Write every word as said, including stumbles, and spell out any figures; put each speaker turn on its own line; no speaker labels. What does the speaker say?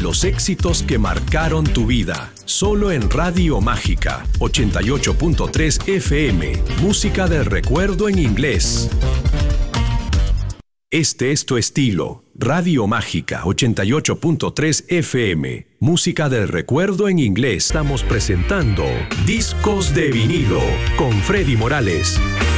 Los éxitos que marcaron tu vida. Solo en Radio Mágica, ochenta y ocho punto tres F M. Música del recuerdo en inglés. Este es tu estilo. Radio Mágica, ochenta y ocho punto tres F M. Música del recuerdo en inglés. Estamos presentando Discos de Vinilo con Freddy Morales.